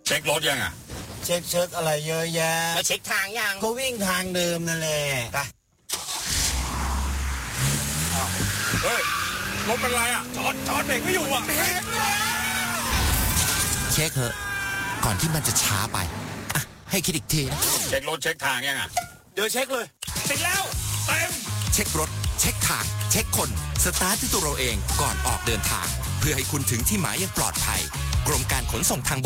เช็ครถยังอ่ะเช็คอะไรเยอะแยะแล้วเช็คทางยังก็วิ่งทางเดิมนั่นแหละไปเฮ้ยรถเป็นไรอ่ะจอดเบรกไม่อยู่อ่ะเช็คเถอะก่อนที่มันจะช้าไปอ่ะให้คิดอีกทีนะเช็ครถเช็คทางยังอ่ะเดี๋ยวเช็คเลยเสร็จแล้วเต็มเช็ครถเช็คทางเช็คคนสตาร์ทที่ตัวเราเองก่อนออกเดินทางเพื่อให้คุณถึงที่หมายอย่างปลอดภัยกรมการขนส่งทาง